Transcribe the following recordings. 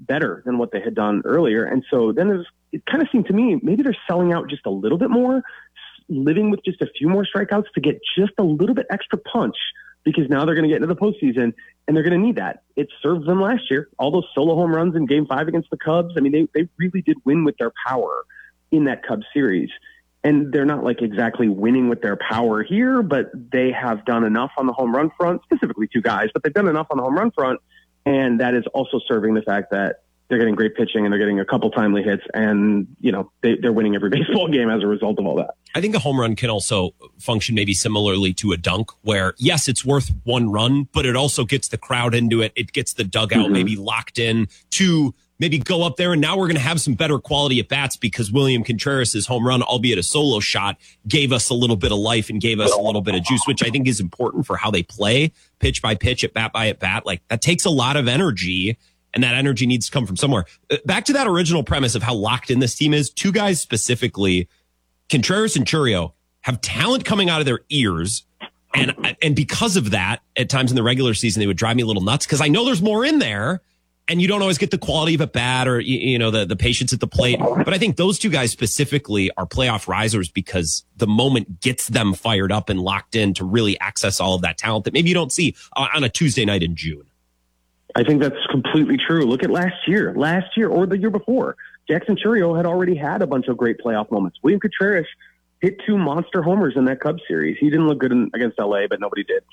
better than what they had done earlier. And so then it kind of seemed to me, maybe they're selling out just a little bit more, living with just a few more strikeouts to get just a little bit extra punch, because now they're going to get into the postseason and they're going to need that. It served them last year. All those solo home runs in Game 5 against the Cubs. I mean, they really did win with their power in that Cubs series. And they're not like exactly winning with their power here, but they have done enough on the home run front, specifically two guys, but they've done enough on the home run front. And that is also serving the fact that they're getting great pitching and they're getting a couple timely hits, and, you know, they're winning every baseball game as a result of all that. I think a home run can also function maybe similarly to a dunk, where, yes, it's worth one run, but it also gets the crowd into it. It gets the dugout maybe locked in to maybe go up there. And now we're going to have some better quality at bats because William Contreras' home run, albeit a solo shot, gave us a little bit of life and gave us a little bit of juice, which I think is important for how they play pitch by pitch, at bat by at bat. Like, that takes a lot of energy, and that energy needs to come from somewhere. Back to that original premise of how locked in this team is, two guys specifically, Contreras and Chourio, have talent coming out of their ears. And because of that, at times in the regular season, they would drive me a little nuts because I know there's more in there. And you don't always get the quality of a bat or, you know, the patience at the plate. But I think those two guys specifically are playoff risers because the moment gets them fired up and locked in to really access all of that talent that maybe you don't see on a Tuesday night in June. I think that's completely true. Look at last year or the year before. Jackson Chourio had already had a bunch of great playoff moments. William Contreras hit two monster homers in that Cubs series. He didn't look good against LA, but nobody did.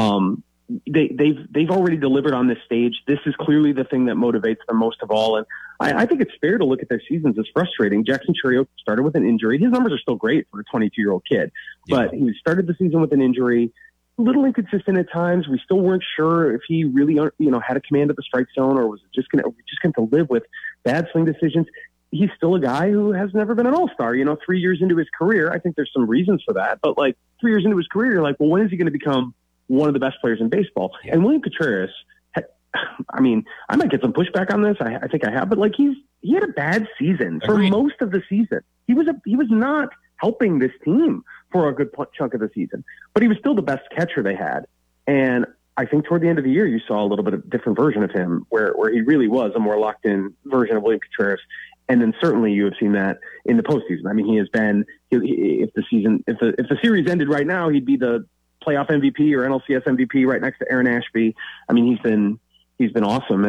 They've already delivered on this stage. This is clearly the thing that motivates them most of all. And I think it's fair to look at their seasons as frustrating. Jackson Chourio started with an injury. His numbers are still great for a 22-year-old kid, but he started the season with an injury, a little inconsistent at times. We still weren't sure if he really, had a command at the strike zone, or was it just going to live with bad swing decisions. He's still a guy who has never been an all-star, 3 years into his career. I think there's some reasons for that, but like 3 years into his career, you're like, well, when is he going to become one of the best players in baseball? Yeah. And William Contreras, I might get some pushback on this. I think I have, but like he had a bad season for most of the season. He was not helping this team for a good chunk of the season, but he was still the best catcher they had. And I think toward the end of the year, you saw a little bit of a different version of him where he really was a more locked in version of William Contreras. And then certainly you have seen that in the postseason. I mean, he has been, if the series ended right now, he'd be the playoff MVP or NLCS MVP right next to Aaron Ashby. I mean, he's been awesome.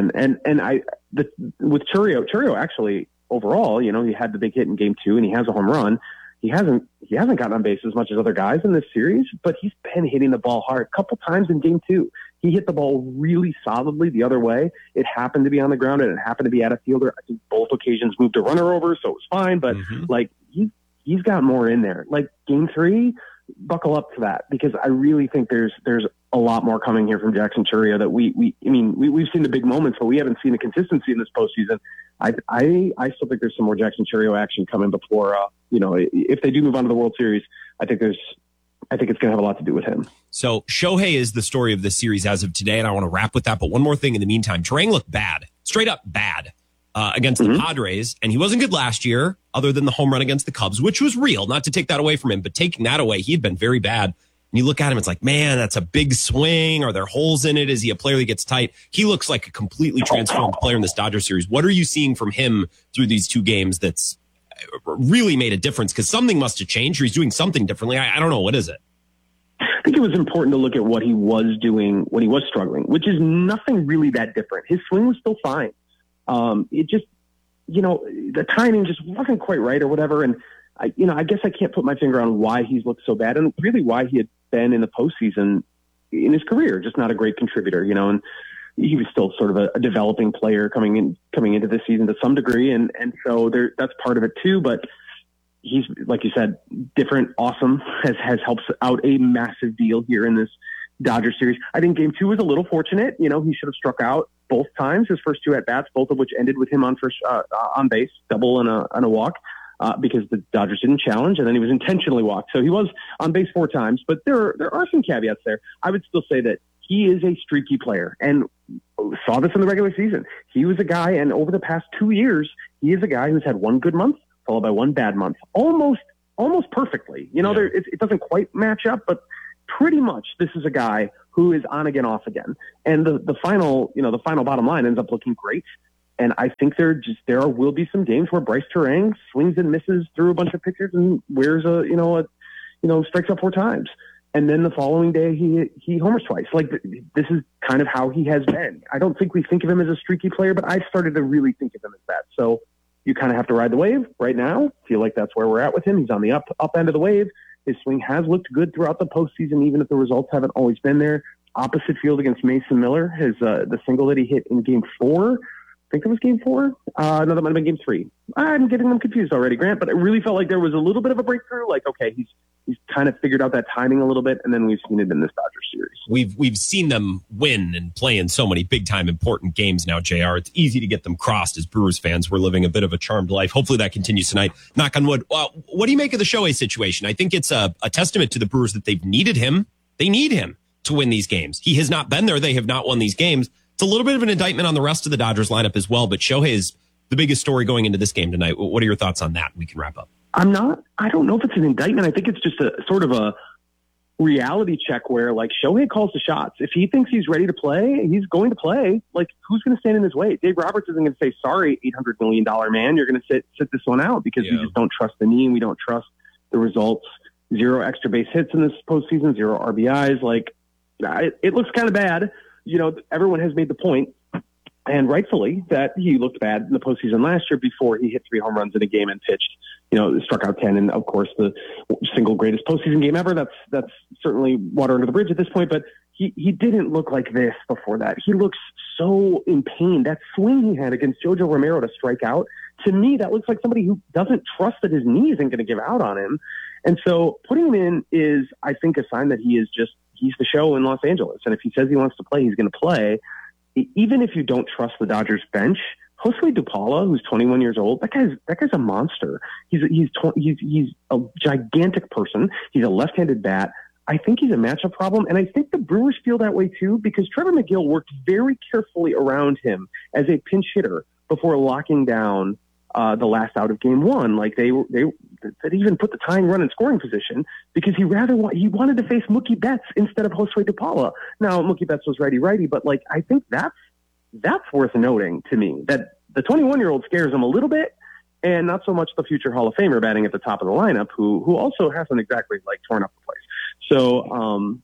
With Chourio actually overall, he had the big hit in Game 2 and he has a home run. He hasn't gotten on base as much as other guys in this series, but he's been hitting the ball hard. A couple times in Game 2, he hit the ball really solidly the other way. It happened to be on the ground and it happened to be at a fielder. I think both occasions moved a runner over, so it was fine. But like he's got more in there. Like Game 3, buckle up to that, because I really think there's a lot more coming here from Jackson Chourio that we've seen the big moments, but we haven't seen the consistency in this postseason. I still think there's some more Jackson Chourio action coming before, if they do move on to the World Series, I think it's going to have a lot to do with him. So Shohei is the story of this series as of today, and I want to wrap with that. But one more thing in the meantime, Turang looked bad, straight up bad against the Padres, and he wasn't good last year other than the home run against the Cubs, which was real, not to take that away from him, but taking that away, he had been very bad. And you look at him, it's like, man, that's a big swing. Are there holes in it? Is he a player that gets tight? He looks like a completely transformed player in this Dodgers series. What are you seeing from him through these two games that's really made a difference? Because something must have changed, or he's doing something differently. I don't know. What is it? I think it was important to look at what he was doing when he was struggling, which is nothing really that different. His swing was still fine. It just, the timing just wasn't quite right or whatever. And I guess I can't put my finger on why he's looked so bad and really why he had been in the postseason in his career, just not a great contributor, and he was still sort of a developing player coming into this season to some degree. And so that's part of it too, but he's, like you said, different, awesome, has helped out a massive deal here in this Dodgers series. I think Game 2 was a little fortunate. He should have struck out both times, his first two at bats, both of which ended with him on first on base, double and a walk, because the Dodgers didn't challenge, and then he was intentionally walked. So he was on base 4 times, but there are some caveats there. I would still say that he is a streaky player, and saw this in the regular season. He was a guy, and over the past 2 years, he is a guy who's had one good month followed by one bad month, almost perfectly. It doesn't quite match up, but pretty much this is a guy who is on again, off again. And the final bottom line ends up looking great. And I think there will be some games where Bryce Terang swings and misses through a bunch of pitchers and wears strikes out 4 times. And then the following day he homers twice. Like, this is kind of how he has been. I don't think we think of him as a streaky player, but I've started to really think of him as that. So you kind of have to ride the wave right now. Feel like that's where we're at with him. He's on the up end of the wave. His swing has looked good throughout the postseason, even if the results haven't always been there. Opposite field against Mason Miller, the single that he hit in Game 4. I think it was Game 4. No, that might have been Game 3. I'm getting them confused already, Grant, but it really felt like there was a little bit of a breakthrough. Like, okay, he's kind of figured out that timing a little bit, and then we've seen it in this Dodgers series. We've seen them win and play in so many big-time important games now, JR. It's easy to get them crossed as Brewers fans. We're living a bit of a charmed life. Hopefully that continues tonight. Knock on wood. What do you make of the Shohei situation? I think it's a testament to the Brewers that they've needed him. They need him to win these games. He has not been there. They have not won these games. It's a little bit of an indictment on the rest of the Dodgers lineup as well, but Shohei is the biggest story going into this game tonight. What are your thoughts on that? We can wrap up. I don't know if it's an indictment. I think it's just a sort of a reality check where, like, Shohei calls the shots. If he thinks he's ready to play, he's going to play. Like, who's going to stand in his way? Dave Roberts isn't going to say, sorry, $800 million man, you're going to sit this one out because we just don't trust the knee and we don't trust the results. 0 extra base hits in this postseason, 0 RBIs. Like, it looks kind of bad. You know, everyone has made the point, and rightfully, that he looked bad in the postseason last year before he hit 3 home runs in a game and pitched, struck out 10. And of course, the single greatest postseason game ever. That's certainly water under the bridge at this point, but he didn't look like this before that. He looks so in pain. That swing he had against Jojo Romero to strike out, to me, that looks like somebody who doesn't trust that his knee isn't going to give out on him. And so putting him in is, I think, a sign that he's the show in Los Angeles. And if he says he wants to play, he's going to play. Even if you don't trust the Dodgers bench, Josue Dupala, who's 21 years old, that guy's a monster. He's a gigantic person. He's a left-handed bat. I think he's a matchup problem, and I think the Brewers feel that way too because Trevor McGill worked very carefully around him as a pinch hitter before locking down the last out of Game 1. Like they even put the tying run in scoring position because he wanted to face Mookie Betts instead of Josue Dupala. Now Mookie Betts was righty, but like I think that's worth noting to me that the 21-year-old scares him a little bit, and not so much the future Hall of Famer batting at the top of the lineup who also hasn't exactly like torn up the place. So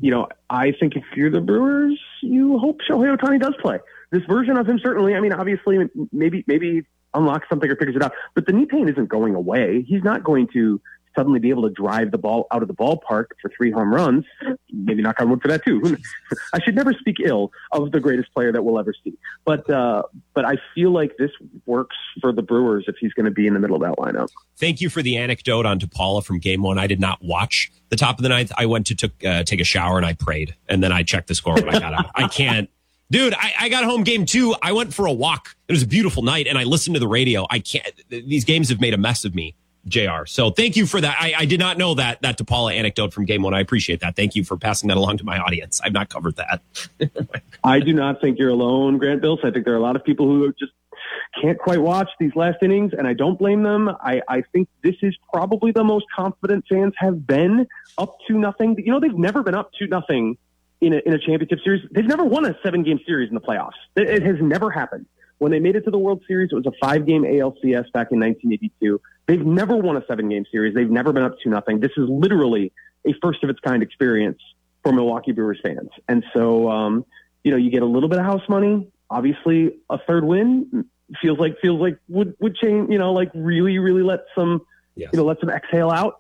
I think if you're the Brewers, you hope Shohei Ohtani does play. This version of him certainly. I mean, obviously, maybe unlocks something or figures it out. But the knee pain isn't going away. He's not going to suddenly be able to drive the ball out of the ballpark for 3 home runs. Maybe knock on wood for that too. I should never speak ill of the greatest player that we'll ever see. But I feel like this works for the Brewers if he's going to be in the middle of that lineup. Thank you for the anecdote on Dupala from Game 1. I did not watch the top of the ninth. I went to take a shower and I prayed, and then I checked the score when I got out. I can't. Dude, I got home Game 2. I went for a walk. It was a beautiful night, and I listened to the radio. I can't. These games have made a mess of me, JR. So thank you for that. I did not know that DePaula anecdote from Game 1. I appreciate that. Thank you for passing that along to my audience. I've not covered that. I do not think you're alone, Grant Bills. I think there are a lot of people who just can't quite watch these last innings, and I don't blame them. I think this is probably the most confident fans have been up to nothing. They've never been up to nothing in a championship series. They've never won a 7-game series in the playoffs. It has never happened. When they made it to the World Series, it was a 5-game ALCS back in 1982. They've never won a 7-game series. They've never been up to nothing. This is literally a first of its kind experience for Milwaukee Brewers fans. And so, you get a little bit of house money. Obviously, a third win feels like would change. Really, really let some exhale out.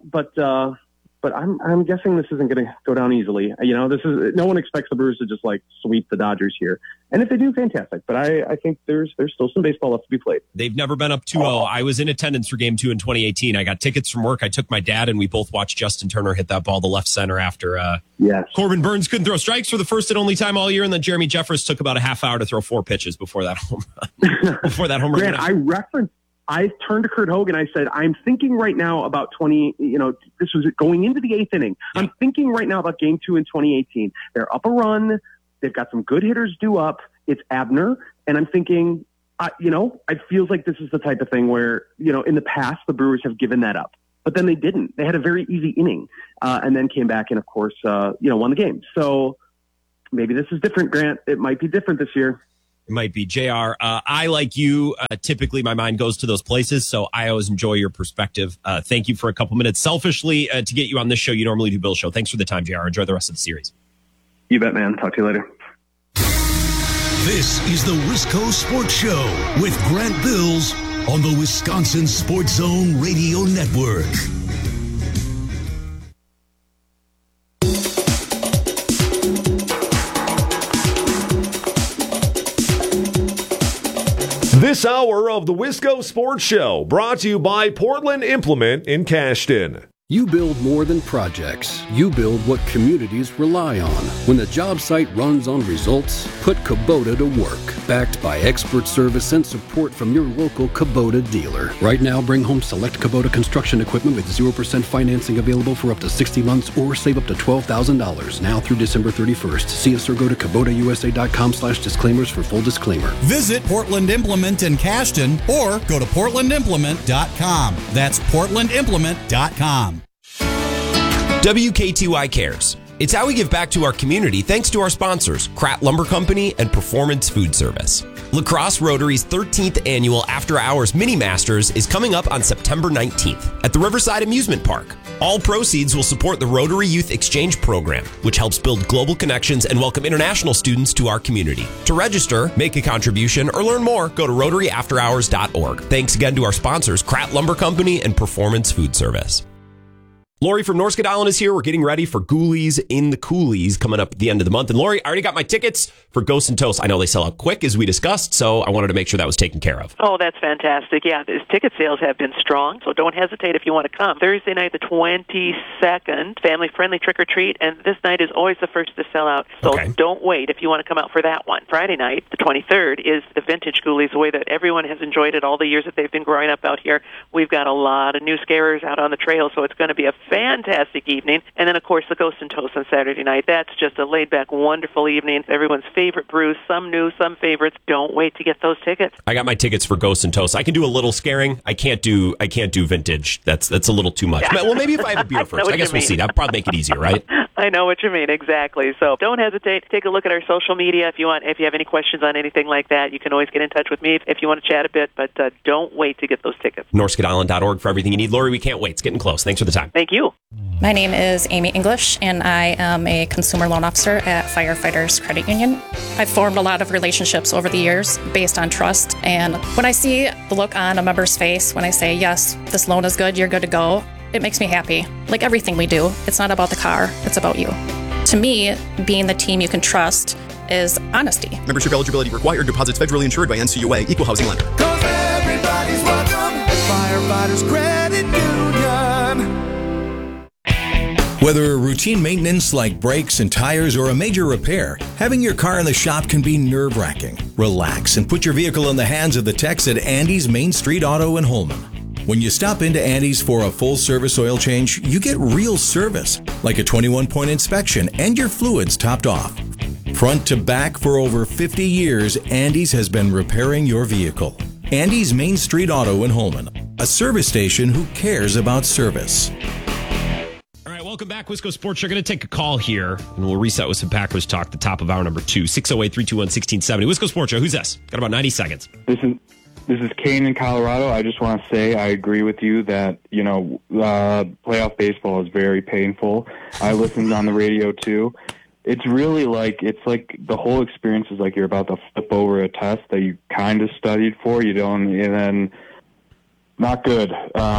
But I'm guessing this isn't going to go down easily. No one expects the Brewers to just like sweep the Dodgers here. And if they do, fantastic. But I think there's still some baseball left to be played. They've never been up 2-0. I was in attendance for Game 2 in 2018. I got tickets from work. I took my dad, and we both watched Justin Turner hit that ball to left center after Corbin Burns couldn't throw strikes for the first and only time all year, and then Jeremy Jeffress took about a half hour to throw 4 pitches before that home run. Grant, I turned to Kurt Hogan. I said, I'm thinking right now about this was going into the 8th inning. Yeah. I'm thinking right now about Game 2 in 2018. They're up a run. They've got some good hitters due up. It's Abner. And I'm thinking, it feels like this is the type of thing where, in the past, the Brewers have given that up. But then they didn't. They had a very easy inning and then came back and, of course, won the game. So maybe this is different, Grant. It might be different this year. It might be JR. I, like you, typically my mind goes to those places, so I always enjoy your perspective. Thank you for a couple minutes. Selfishly, to get you on this show, you normally do Bill's show. Thanks for the time, JR. Enjoy the rest of the series. You bet, man. Talk to you later. This is the Wisco Sports Show with Grant Bills on the Wisconsin Sports Zone Radio Network. This hour of the Wisco Sports Show brought to you by Portland Implement in Cashton. You build more than projects. You build what communities rely on. When the job site runs on results, put Kubota to work. Backed by expert service and support from your local Kubota dealer. Right now, bring home select Kubota construction equipment with 0% financing available for up to 60 months or save up to $12,000 now through December 31st. See us or go to KubotaUSA.com/disclaimers for full disclaimer. Visit Portland Implement in Cashton or go to PortlandImplement.com. That's PortlandImplement.com. WK2I Cares. It's how we give back to our community thanks to our sponsors, Kratt Lumber Company and Performance Food Service. La Crosse Rotary's 13th annual After Hours Mini Masters is coming up on September 19th at the Riverside Amusement Park. All proceeds will support the Rotary Youth Exchange Program, which helps build global connections and welcome international students to our community. To register, make a contribution, or learn more, go to RotaryAfterHours.org. Thanks again to our sponsors, Kratt Lumber Company and Performance Food Service. Lori from Norskid Island is here. We're getting ready for Ghoulies in the Coolies coming up at the end of the month. And Lori, I already got my tickets for Ghost and Toast. I know they sell out quick, as we discussed, so I wanted to make sure that was taken care of. Oh, that's fantastic. Yeah, these ticket sales have been strong, so don't hesitate if you want to come. Thursday night, the 22nd, family-friendly trick-or-treat, and this night is always the first to sell out, so don't wait if you want to come out for that one. Friday night, the 23rd, is the vintage Ghoulies, the way that everyone has enjoyed it all the years that they've been growing up out here. We've got a lot of new scarers out on the trail, so it's going to be a fantastic evening. And then, of course, the Ghost and Toast on Saturday night. That's just a laid-back, wonderful evening. Everyone's favorite brews, some new, some favorites. Don't wait to get those tickets. I got my tickets for Ghost and Toast. I can do a little scaring. I can't do vintage. That's a little too much. Well, maybe if I have a beer first. I guess we'll see. That'll probably make it easier, right? I know what you mean, exactly. So don't hesitate. Take a look at our social media if you want. If you have any questions on anything like that, you can always get in touch with me if you want to chat a bit, but don't wait to get those tickets. NorskidIsland.org for everything you need. Lori, we can't wait. It's getting close. Thanks for the time. Thank you. My name is Amy English, and I am a consumer loan officer at Firefighters Credit Union. I've formed a lot of relationships over the years based on trust, and when I see the look on a member's face when I say, yes, this loan is good, you're good to go, it makes me happy. Like everything we do, it's not about the car, it's about you. To me, being the team you can trust is honesty. Membership eligibility required. Deposits federally insured by NCUA. Equal housing lender. 'Cause everybody's welcome at Firefighters Credit Union. Whether routine maintenance like brakes and tires or a major repair, having your car in the shop can be nerve-wracking. Relax and put your vehicle in the hands of the techs at Andy's Main Street Auto in Holmen. When you stop into Andy's for a full-service oil change, you get real service, like a 21-point inspection and your fluids topped off. Front to back for over 50 years, Andy's has been repairing your vehicle. Andy's Main Street Auto in Holmen, a service station who cares about service. All right, welcome back, Wisco Sports. You're going to take a call here, and we'll reset with some Packers talk, the top of hour number 2, 608-321-1670. Wisco Sports Show, who's this? Got about 90 seconds. This is Kane in Colorado. I just want to say I agree with you that, playoff baseball is very painful. I listened on the radio, too. It's really like the whole experience is like you're about to flip over a test that you kind of studied for. You don't, and then not good.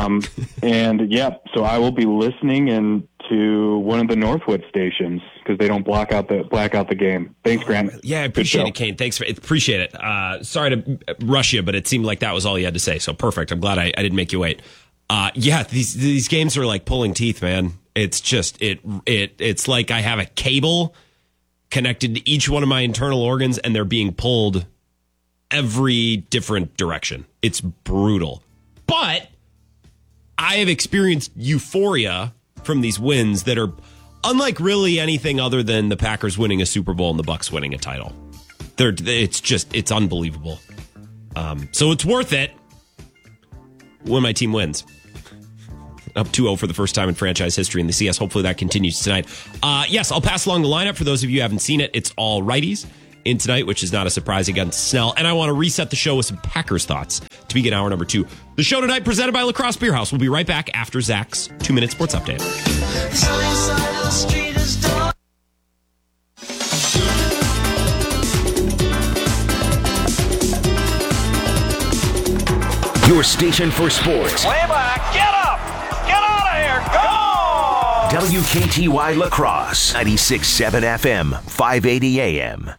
So I will be listening to one of the Northwood stations because they don't black out the game. Thanks, Grant. Yeah, I appreciate it, Kane. Thanks. Appreciate it. Sorry to rush you, but it seemed like that was all you had to say. So perfect. I'm glad I didn't make you wait. These games are like pulling teeth, man. It's just it's like I have a cable connected to each one of my internal organs, and they're being pulled every different direction. It's brutal. But I have experienced euphoria from these wins that are unlike really anything other than the Packers winning a Super Bowl and the Bucs winning a title. It's unbelievable. So it's worth it when my team wins. Up 2-0 for the first time in franchise history in the CS. Hopefully that continues tonight. Yes, I'll pass along the lineup for those of you who haven't seen it. It's all righties in tonight, which is not a surprise against Snell. And I want to reset the show with some Packers thoughts to begin hour number 2. The show tonight presented by La Crosse Beer House. We'll be right back after Zach's 2-minute sports update. Your station for sports. Way back. Get up. Get out of here. Go. WKTY La Crosse, 96.7 FM, 580 AM.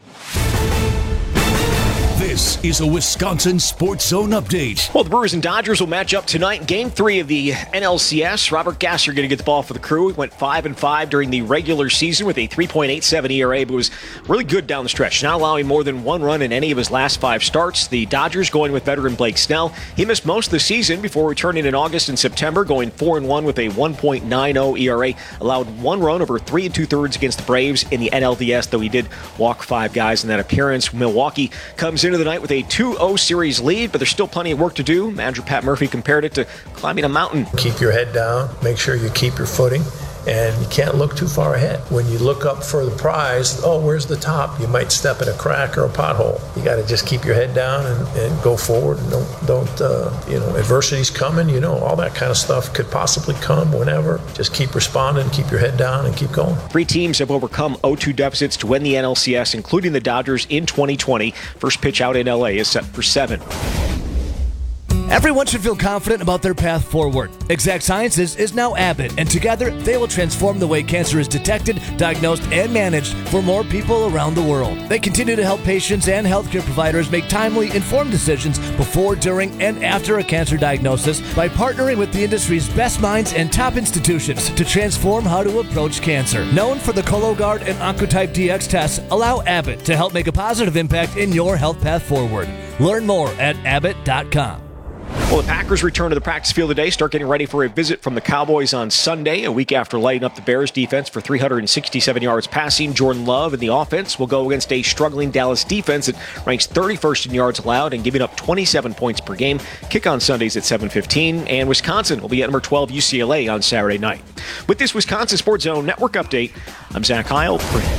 This is a Wisconsin Sports Zone update. Well, the Brewers and Dodgers will match up tonight in Game 3 of the NLCS. Robert Gasser going to get the ball for the Crew. He went 5-5 during the regular season with a 3.87 ERA, but was really good down the stretch, not allowing more than 1 run in any of his last 5 starts. The Dodgers going with veteran Blake Snell. He missed most of the season before returning in August and September, going 4-1 with a 1.90 ERA. Allowed 1 run over 3 2/3 against the Braves in the NLDS, though he did walk 5 guys in that appearance. Milwaukee comes into the night with a 2-0 series lead, but there's still plenty of work to do. Manager Pat Murphy compared it to climbing a mountain. Keep your head down, make sure you keep your footing, and you can't look too far ahead. When you look up for the prize, where's the top? You might step in a crack or a pothole. You got to just keep your head down and go forward. And don't adversity's coming, all that kind of stuff could possibly come whenever. Just keep responding, keep your head down, and keep going. 3 teams have overcome 0-2 deficits to win the NLCS, including the Dodgers in 2020. First pitch out in LA is set for 7. Everyone should feel confident about their path forward. Exact Sciences is now Abbott, and together they will transform the way cancer is detected, diagnosed, and managed for more people around the world. They continue to help patients and healthcare providers make timely, informed decisions before, during, and after a cancer diagnosis by partnering with the industry's best minds and top institutions to transform how to approach cancer. Known for the Cologuard and Oncotype DX tests, allow Abbott to help make a positive impact in your health path forward. Learn more at abbott.com. Well, the Packers return to the practice field today, start getting ready for a visit from the Cowboys on Sunday, a week after lighting up the Bears defense for 367 yards passing. Jordan Love in the offense will go against a struggling Dallas defense that ranks 31st in yards allowed and giving up 27 points per game. Kick on Sundays at 7:15, and Wisconsin will be at number 12 UCLA on Saturday night. With this Wisconsin Sports Zone Network update, I'm Zach Heil.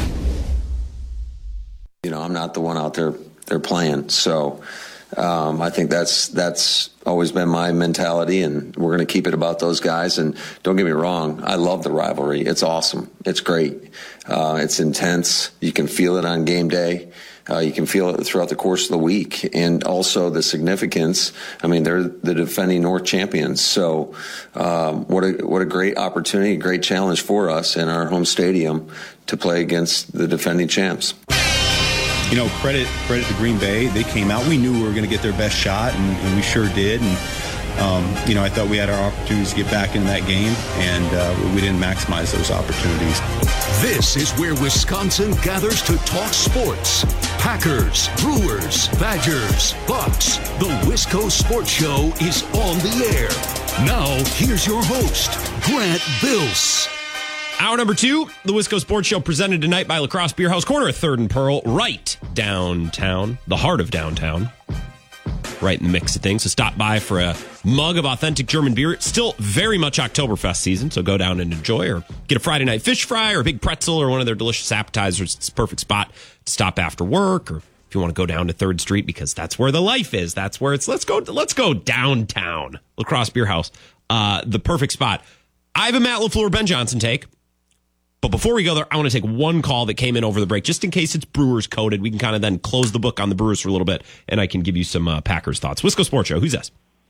I'm not the one out there they're playing, so I think that's always been my mentality, and we're going to keep it about those guys. And don't get me wrong, I love the rivalry. It's awesome. It's great. It's intense. You can feel it on game day. You can feel it throughout the course of the week. And also the significance. I mean, they're the defending North champions. So what a great opportunity, great challenge for us in our home stadium to play against the defending champs. Credit to Green Bay. They came out. We knew we were going to get their best shot, and we sure did. And, I thought we had our opportunities to get back in that game, and we didn't maximize those opportunities. This is where Wisconsin gathers to talk sports. Packers, Brewers, Badgers, Bucks. The Wisco Sports Show is on the air. Now, here's your host, Grant Bills. Hour number 2, the Wisco Sports Show, presented tonight by La Crosse Beer House, corner of 3rd and Pearl, right downtown, the heart of downtown, right in the mix of things. So stop by for a mug of authentic German beer. It's still very much Oktoberfest season, so go down and enjoy, or get a Friday night fish fry or a big pretzel or one of their delicious appetizers. It's a perfect spot to stop after work, or if you want to go down to 3rd Street, because that's where the life is. That's where it's, let's go downtown. La Crosse Beer House, the perfect spot. I have a Matt LaFleur, Ben Johnson take. But before we go there, I want to take one call that came in over the break, just in case it's Brewers coded. We can kind of then close the book on the Brewers for a little bit, and I can give you some Packers thoughts. Wisco Sports Show, who's this?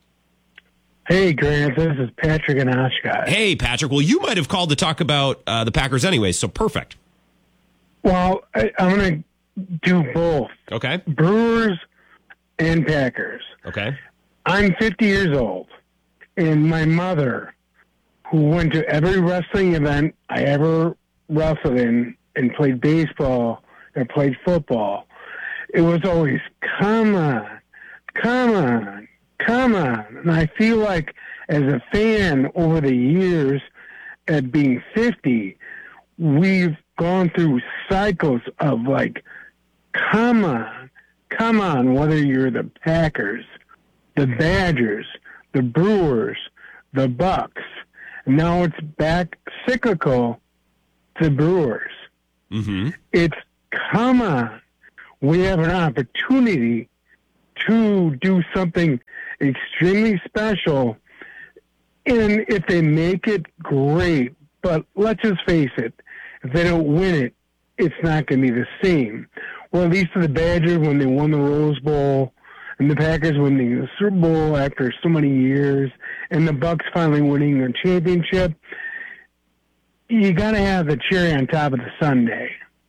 Hey, Grant, this is Patrick in Oshkosh. Hey, Patrick. Well, you might have called to talk about the Packers anyway, so perfect. Well, I'm going to do both. Okay. Brewers and Packers. Okay. I'm 50 years old, and my mother, who went to every wrestling event I ever wrestled in and played baseball and played football, it was always, come on, come on, come on. And I feel like as a fan over the years, at being 50, we've gone through cycles of like, come on, whether you're the Packers, the Badgers, the Brewers, the Bucks. Now it's back cyclical to Brewers. Mm-hmm. It's, come on, we have an opportunity to do something extremely special. And if they make it, great. But let's just face it, if they don't win it, it's not going to be the same. Well, at least for the Badgers when they won the Rose Bowl, and the Packers winning the Super Bowl after so many years, and the Bucks finally winning their championship, you got to have the cherry on top of the sundae.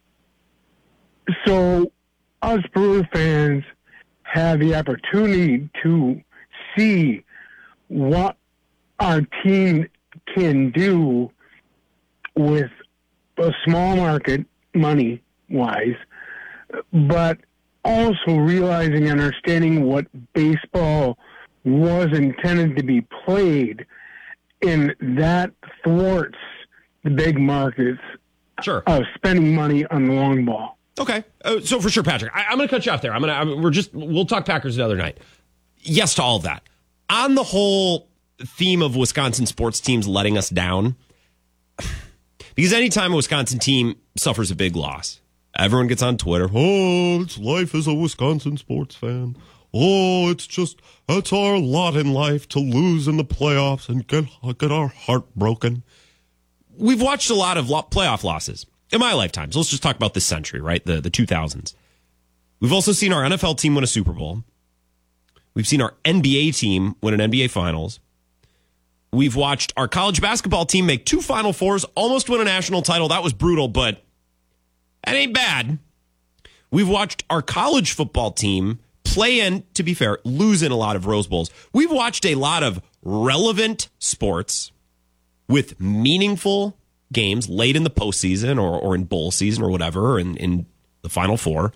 So us Brewer fans have the opportunity to see what our team can do with a small market, money-wise, but also realizing and understanding what baseball was intended to be played, and that thwarts the big markets of spending money on the long ball. Okay. So for sure, Patrick, I'm going to cut you off there. We'll talk Packers another night. Yes to all of that. On the whole theme of Wisconsin sports teams letting us down, because anytime a Wisconsin team suffers a big loss, everyone gets on Twitter. Oh, it's life as a Wisconsin sports fan. Oh, that's our lot in life to lose in the playoffs and get our heart broken. We've watched a lot of playoff losses in my lifetime. So let's just talk about this century, right? The 2000s. We've also seen our NFL team win a Super Bowl. We've seen our NBA team win an NBA Finals. We've watched our college basketball team make 2 Final Fours, almost win a national title. That was brutal, but that ain't bad. We've watched our college football team play in, to be fair, lose in a lot of Rose Bowls. We've watched a lot of relevant sports with meaningful games late in the postseason or in bowl season or whatever, in the Final Four.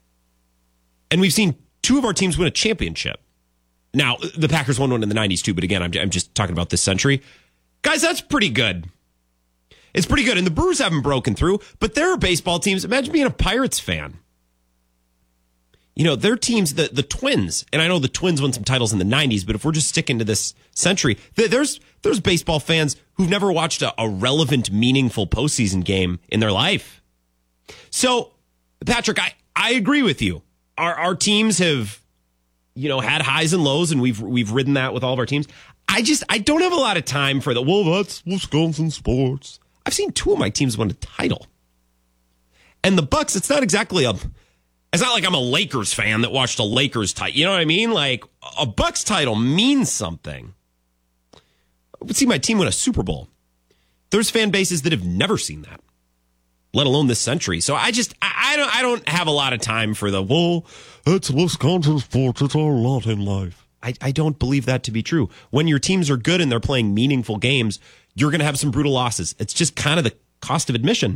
And we've seen 2 of our teams win a championship. Now, the Packers won one in the 90s too, but again, I'm just talking about this century. Guys, that's pretty good. It's pretty good. And the Brewers haven't broken through, but there are baseball teams. Imagine being a Pirates fan. You know, their teams, the Twins, and I know the Twins won some titles in the 90s, but if we're just sticking to this century, there's baseball fans who've never watched a relevant, meaningful postseason game in their life. So, Patrick, I agree with you. Our teams have, had highs and lows, and we've ridden that with all of our teams. I don't have a lot of time for that's Wisconsin sports. I've seen 2 of my teams win a title. And the Bucks, it's not like I'm a Lakers fan that watched a Lakers title. You know what I mean? Like, a Bucks title means something. I would see my team win a Super Bowl. There's fan bases that have never seen that, let alone this century. So I don't have a lot of time for it's Wisconsin sports. It's our lot in life. I don't believe that to be true. When your teams are good and they're playing meaningful games, you're going to have some brutal losses. It's just kind of the cost of admission.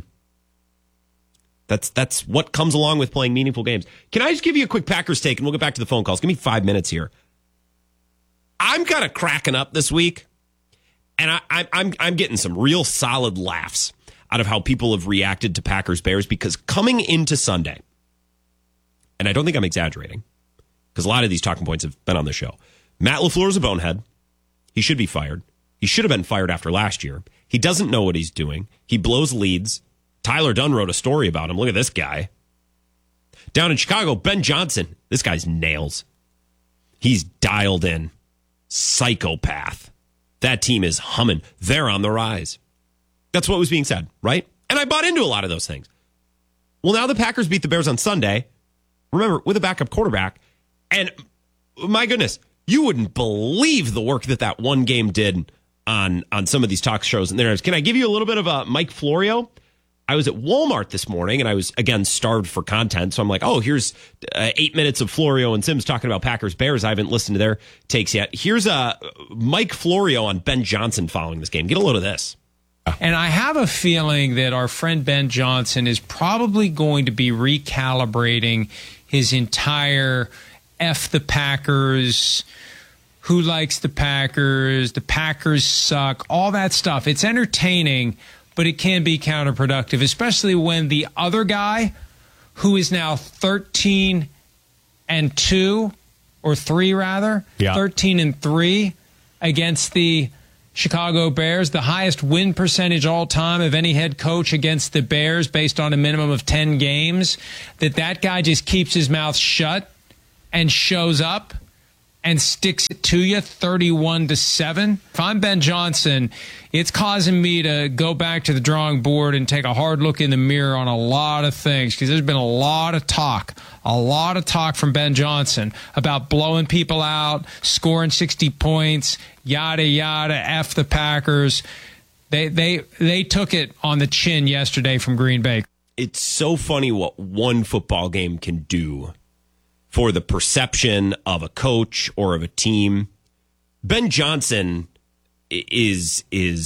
That's what comes along with playing meaningful games. Can I just give you a quick Packers take, and we'll get back to the phone calls. Give me 5 minutes here. I'm kind of cracking up this week, and I'm getting some real solid laughs out of how people have reacted to Packers-Bears, because coming into Sunday, and I don't think I'm exaggerating, because a lot of these talking points have been on the show. Matt LaFleur is a bonehead. He should be fired. He should have been fired after last year. He doesn't know what he's doing. He blows leads. Tyler Dunn wrote a story about him. Look at this guy. Down in Chicago, Ben Johnson. This guy's nails. He's dialed in. Psychopath. That team is humming. They're on the rise. That's what was being said, right? And I bought into a lot of those things. Well, now the Packers beat the Bears on Sunday. Remember, with a backup quarterback. And my goodness, you wouldn't believe the work that one game did on some of these talk shows. And can I give you a little bit of Mike Florio? I was at Walmart this morning, and I was, again, starved for content. So I'm like, here's 8 minutes of Florio and Sims talking about Packers-Bears. I haven't listened to their takes yet. Here's Mike Florio on Ben Johnson following this game. Get a load of this. And I have a feeling that our friend Ben Johnson is probably going to be recalibrating his entire F the Packers, who likes the Packers suck, all that stuff. It's entertaining, but it can be counterproductive, especially when the other guy, who is now 13-2, or 3 rather, 13-3 against the Chicago Bears, the highest win percentage all time of any head coach against the Bears based on a minimum of 10 games, that guy just keeps his mouth shut and shows up and sticks it to you 31-7. If I'm Ben Johnson, it's causing me to go back to the drawing board and take a hard look in the mirror on a lot of things, because there's been a lot of talk from Ben Johnson about blowing people out, scoring 60 points, yada, yada, F the Packers. They took it on the chin yesterday from Green Bay. It's so funny what one football game can do for the perception of a coach or of a team. Ben Johnson is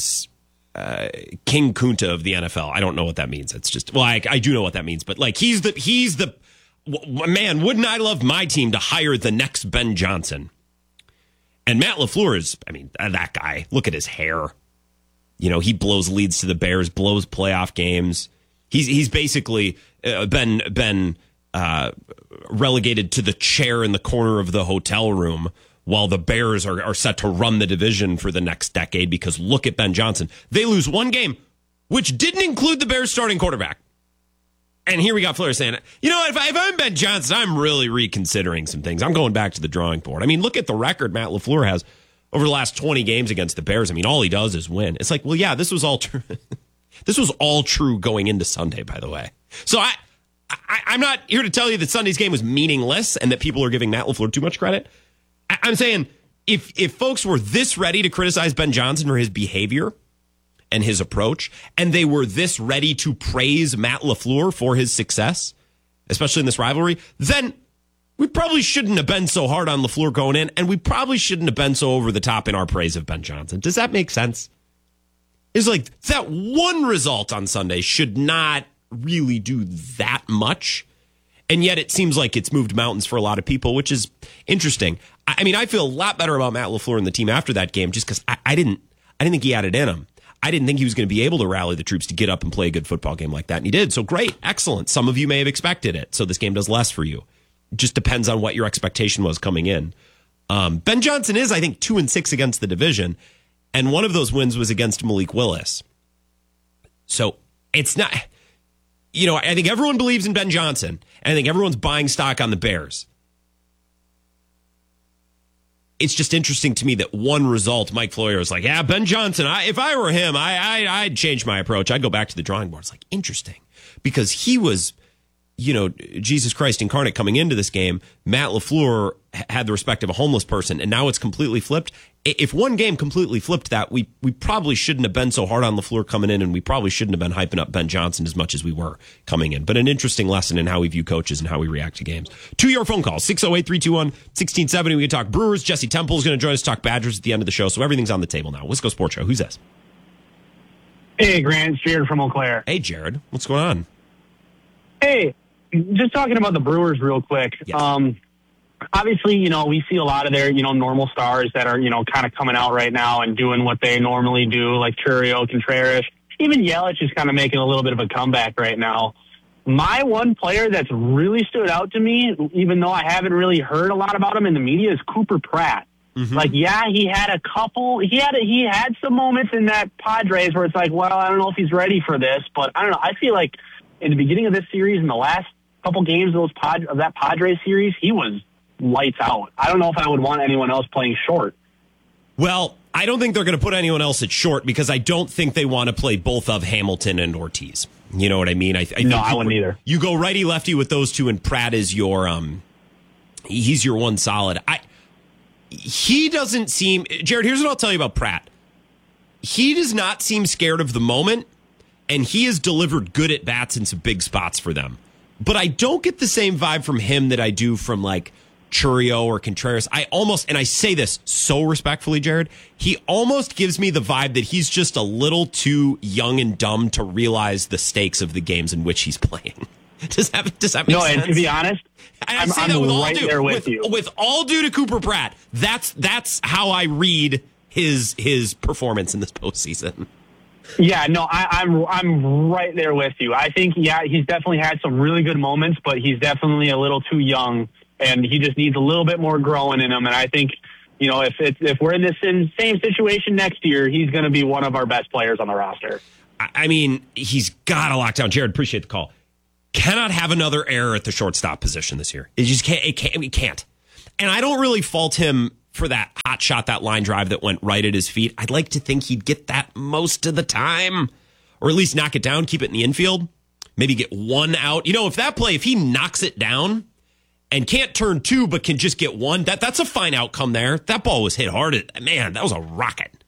King Kunta of the NFL. I don't know what that means. It's just, well, I do know what that means, but like he's the man. Wouldn't I love my team to hire the next Ben Johnson? And Matt LaFleur is, I mean, that guy. Look at his hair. You know, he blows leads to the Bears, blows playoff games. He's basically been relegated to the chair in the corner of the hotel room while the Bears are set to run the division for the next decade, because look at Ben Johnson. They lose one game, which didn't include the Bears starting quarterback. And here we got Fleur saying, you know, if I'm Ben Johnson, I'm really reconsidering some things. I'm going back to the drawing board. I mean, look at the record Matt LaFleur has over the last 20 games against the Bears. I mean, all he does is win. It's like, well, yeah, this was all true. This was all true going into Sunday, by the way. So I'm not here to tell you that Sunday's game was meaningless and that people are giving Matt LaFleur too much credit. I'm saying if folks were this ready to criticize Ben Johnson for his behavior and his approach, and they were this ready to praise Matt LaFleur for his success, especially in this rivalry, then we probably shouldn't have been so hard on LaFleur going in, and we probably shouldn't have been so over the top in our praise of Ben Johnson. Does that make sense? It's like that one result on Sunday should not really do that much, and yet it seems like it's moved mountains for a lot of people, which is interesting. I mean, I feel a lot better about Matt LaFleur and the team after that game, just because I didn't think he had it in him. I didn't think he was going to be able to rally the troops to get up and play a good football game like that, and he did. So great, excellent. Some of you may have expected it, so this game does less for you. It just depends on what your expectation was coming in. Ben Johnson is, I think, 2-6 against the division, and one of those wins was against Malik Willis. So it's not, you know, I think everyone believes in Ben Johnson, and I think everyone's buying stock on the Bears. It's just interesting to me that one result, Mike Floyer was like, yeah, Ben Johnson, if I were him, I'd change my approach. I'd go back to the drawing board. It's like, interesting, because he was, you know, Jesus Christ incarnate coming into this game. Matt LaFleur had the respect of a homeless person, and now it's completely flipped. If one game completely flipped that, we probably shouldn't have been so hard on LaFleur coming in, and we probably shouldn't have been hyping up Ben Johnson as much as we were coming in. But an interesting lesson in how we view coaches and how we react to games. To your phone call, 608-321-1670. We can talk Brewers. Jesse Temple is going to join us to talk Badgers at the end of the show, so everything's on the table now. Wisco Sports Show. Who's this? Hey, Grant. It's Jared from Eau Claire. Hey, Jared. What's going on? Hey, just talking about the Brewers real quick. Yes. Obviously, you know, we see a lot of their, you know, normal stars that are, you know, kind of coming out right now and doing what they normally do, like Chourio, Contreras. Even Yelich is kind of making a little bit of a comeback right now. My one player that's really stood out to me, even though I haven't really heard a lot about him in the media, is Cooper Pratt. Mm-hmm. Like, yeah, he had some moments in that Padres where it's like, well, I don't know if he's ready for this, but I don't know. I feel like in the beginning of this series, in the last couple games of that Padres series, he was lights out. I don't know if I would want anyone else playing short. Well, I don't think they're going to put anyone else at short, because I don't think they want to play both of Hamilton and Ortiz. You know what I mean? I wouldn't either. You go righty lefty with those two, and Pratt is your he's your one solid. He doesn't seem, Jared, here's what I'll tell you about Pratt. He does not seem scared of the moment, and he has delivered good at bats in some big spots for them. But I don't get the same vibe from him that I do from like Chourio or Contreras. And I say this so respectfully, Jared, he almost gives me the vibe that he's just a little too young and dumb to realize the stakes of the games in which he's playing. Does that make sense? No, and to be honest, I'm right there with you. With all due to Cooper Pratt, that's how I read his performance in this postseason. Yeah, no, I'm right there with you. I think, yeah, he's definitely had some really good moments, but he's definitely a little too young, and he just needs a little bit more growing in him. And I think, if we're in this same situation next year, he's going to be one of our best players on the roster. I mean, he's got to lock down. Jared, appreciate the call. Cannot have another error at the shortstop position this year. It just can't. He can't. And I don't really fault him for that hot shot, that line drive that went right at his feet. I'd like to think he'd get that most of the time, or at least knock it down, keep it in the infield, maybe get one out. If he knocks it down and can't turn two, but can just get one, that's a fine outcome there. That ball was hit hard. Man, that was a rocket.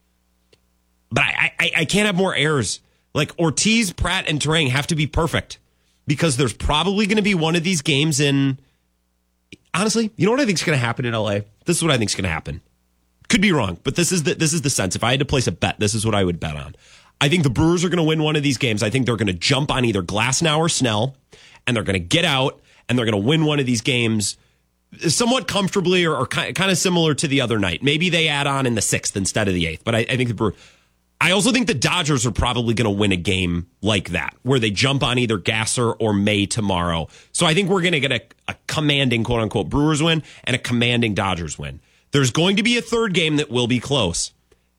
But I can't have more errors. Like Ortiz, Pratt, and Turang have to be perfect because there's probably going to be one of these games in. Honestly, you know what I think is going to happen in LA? This is what I think is going to happen. Could be wrong, but this is the sense. If I had to place a bet, this is what I would bet on. I think the Brewers are going to win one of these games. I think they're going to jump on either Glasnow or Snell, and they're going to get out, and they're going to win one of these games somewhat comfortably or kind of similar to the other night. Maybe they add on in the 6th instead of the 8th, but I think the Brewers. I also think the Dodgers are probably going to win a game like that, where they jump on either Gasser or May tomorrow. So I think we're going to get a commanding, quote-unquote, Brewers win and a commanding Dodgers win. There's going to be a third game that will be close.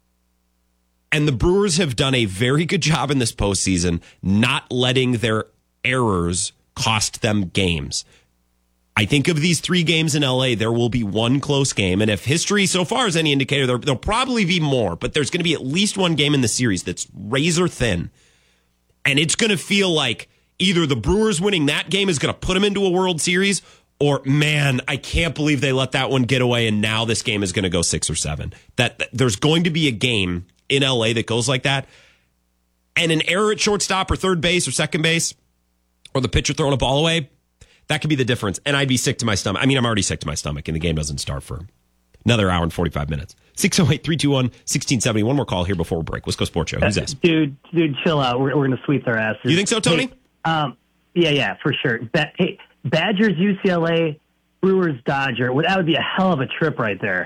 And the Brewers have done a very good job in this postseason not letting their errors cost them games. I think of these 3 games in LA, there will be one close game. And if history so far is any indicator, there'll probably be more. But there's going to be at least one game in the series that's razor thin. And it's going to feel like either the Brewers winning that game is going to put them into a World Series, or, man, I can't believe they let that one get away, and now this game is going to go 6 or 7. That there's going to be a game in LA that goes like that. And an error at shortstop or third base or second base, or the pitcher throwing a ball away, that could be the difference. And I'd be sick to my stomach. I mean, I'm already sick to my stomach, and the game doesn't start for another hour and 45 minutes. 608-321-1670. One more call here before we break. Wisco Sports Show. Who's this? Dude, chill out. We're going to sweep their asses. You think so, Tony? Hey, yeah, for sure. Hey, Badgers, UCLA, Brewers, Dodger. That would be a hell of a trip right there.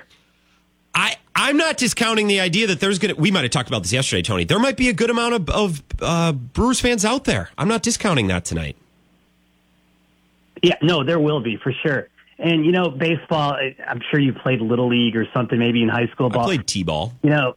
I'm not discounting the idea that we might have talked about this yesterday, Tony. There might be a good amount of Brewers fans out there. I'm not discounting that tonight. Yeah, no, there will be, for sure. And, baseball, I'm sure you played Little League or something, maybe in high school ball. I played T-ball.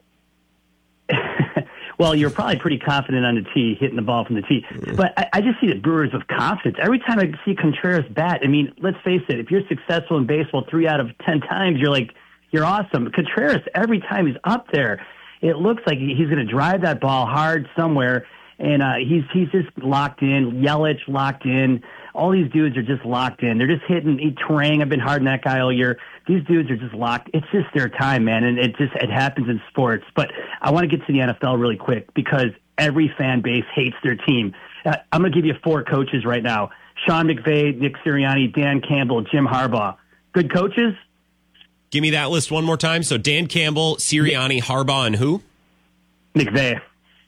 Well, you're probably pretty confident on the tee, hitting the ball from the tee. But I just see the Brewers with confidence. Every time I see Contreras bat, I mean, let's face it, if you're successful in baseball 3 out of 10 times, you're awesome. Contreras, every time he's up there, it looks like he's going to drive that ball hard somewhere. And he's just locked in. Yelich locked in. All these dudes are just locked in. They're just hitting Turang. I've been hard on that guy all year. These dudes are just locked. It's just their time, man, and it happens in sports. But I want to get to the NFL really quick because every fan base hates their team. I'm going to give you 4 coaches right now: Sean McVay, Nick Sirianni, Dan Campbell, Jim Harbaugh. Good coaches? Give me that list one more time. So Dan Campbell, Sirianni, Harbaugh, and who? McVay.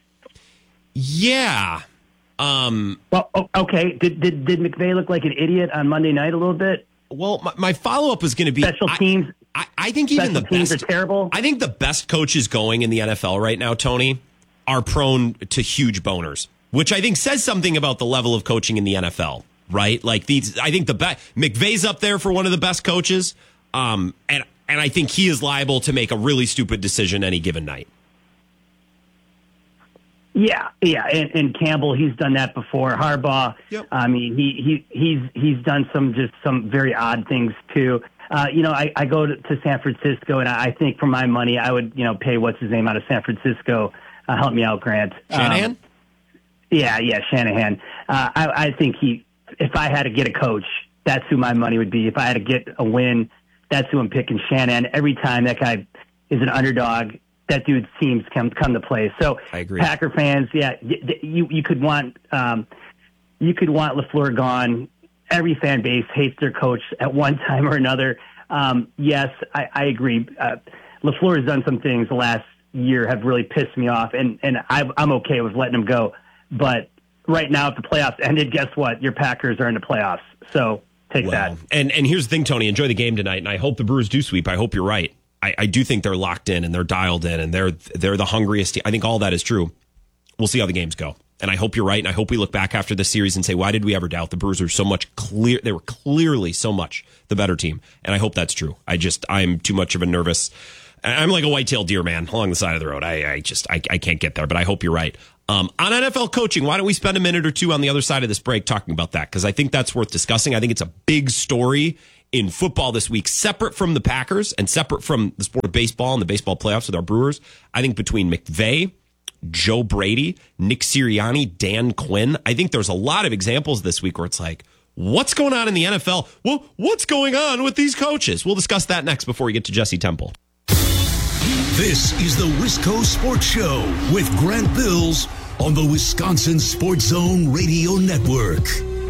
Yeah. Well, okay. Did McVay look like an idiot on Monday night a little bit? Well, my follow-up was going to be special teams. I think even the teams best are terrible. I think the best coaches going in the NFL right now, Tony, are prone to huge boners, which I think says something about the level of coaching in the NFL, right? Like I think McVay's up there for one of the best coaches, and I think he is liable to make a really stupid decision any given night. Yeah, and Campbell, he's done that before. Harbaugh, yep. I mean, he's done some very odd things too. I go to San Francisco, and I think for my money, I would pay what's his name out of San Francisco. Help me out, Grant. Shanahan. Yeah, Shanahan. I think if I had to get a coach, that's who my money would be. If I had to get a win, that's who I'm picking. Shanahan. Every time that guy is an underdog, that dude's teams come to play. So I agree. Packer fans, yeah, you could want LaFleur gone. Every fan base hates their coach at one time or another. Yes, I agree. LaFleur has done some things the last year have really pissed me off, and I'm okay with letting him go. But right now, if the playoffs ended, guess what? Your Packers are in the playoffs. So take that. And here's the thing, Tony. Enjoy the game tonight, and I hope the Brewers do sweep. I hope you're right. I do think they're locked in and they're dialed in and they're the hungriest team. I think all that is true. We'll see how the games go. And I hope you're right. And I hope we look back after this series and say, why did we ever doubt the Brewers? They were clearly so much the better team. And I hope that's true. I'm too much of a nervous. I'm like a white-tailed deer, man, along the side of the road. I can't get there, but I hope you're right. On NFL coaching, why don't we spend a minute or two on the other side of this break talking about that? Because I think that's worth discussing. I think it's a big story in football this week, separate from the Packers and separate from the sport of baseball and the baseball playoffs with our Brewers. I think between McVay, Joe Brady, Nick Sirianni, Dan Quinn, I think there's a lot of examples this week where it's like, what's going on in the NFL? Well, what's going on with these coaches? We'll discuss that next before we get to Jesse Temple. This is the Wisco Sports Show with Grant Bills on the Wisconsin Sports Zone Radio Network.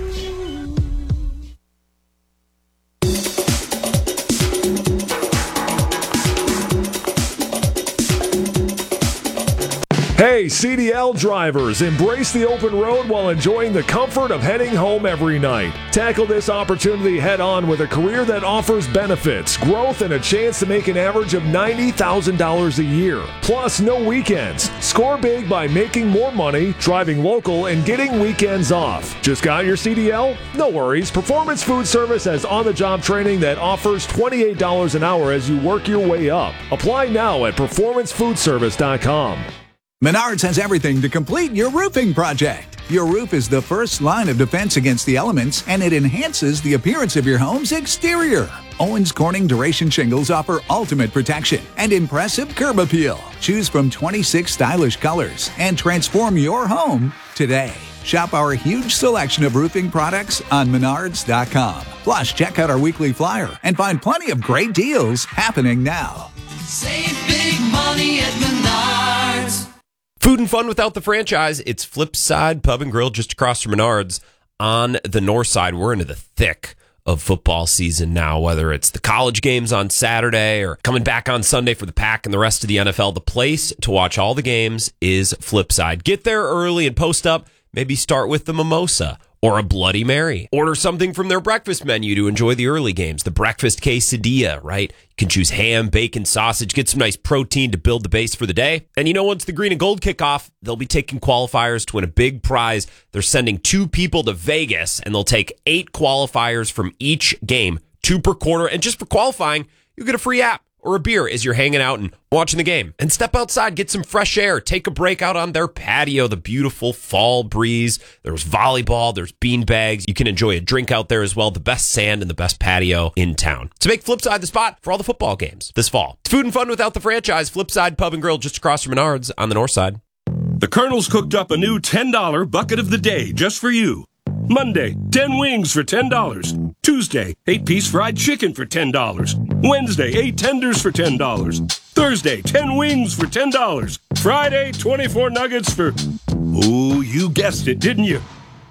Hey, CDL drivers, embrace the open road while enjoying the comfort of heading home every night. Tackle this opportunity head on with a career that offers benefits, growth, and a chance to make an average of $90,000 a year. Plus, no weekends. Score big by making more money, driving local, and getting weekends off. Just got your CDL? No worries. Performance Food Service has on-the-job training that offers $28 an hour as you work your way up. Apply now at performancefoodservice.com. Menards has everything to complete your roofing project. Your roof is the first line of defense against the elements, and it enhances the appearance of your home's exterior. Owens Corning Duration Shingles offer ultimate protection and impressive curb appeal. Choose from 26 stylish colors and transform your home today. Shop our huge selection of roofing products on Menards.com. Plus, check out our weekly flyer and find plenty of great deals happening now. Save big money at Menards. Food and fun without the franchise. It's Flipside Pub and Grill just across from Menards on the north side. We're into the thick of football season now, whether it's the college games on Saturday or coming back on Sunday for the Pack and the rest of the NFL. The place to watch all the games is Flipside. Get there early and post up. Maybe start with the mimosa or a Bloody Mary. Order something from their breakfast menu to enjoy the early games. The breakfast quesadilla, right? You can choose ham, bacon, sausage, get some nice protein to build the base for the day. And you know, once the green and gold kick off, they'll be taking qualifiers to win a big prize. They're sending 2 people to Vegas, and they'll take 8 qualifiers from each game, 2 per quarter. And just for qualifying, you get a free app or a beer as you're hanging out and watching the game. And step outside, get some fresh air, take a break out on their patio, the beautiful fall breeze. There's volleyball, there's bean bags. You can enjoy a drink out there as well. The best sand and the best patio in town. So make Flipside the spot for all the football games this fall. It's food and fun without the franchise. Flipside Pub and Grill just across from Menards on the north side. The Colonel's cooked up a new $10 bucket of the day just for you. Monday, 10 wings for $10. Tuesday, 8-piece fried chicken for $10. Wednesday, 8 tenders for $10. Thursday, 10 wings for $10. Friday, 24 nuggets for... Ooh, you guessed it, didn't you?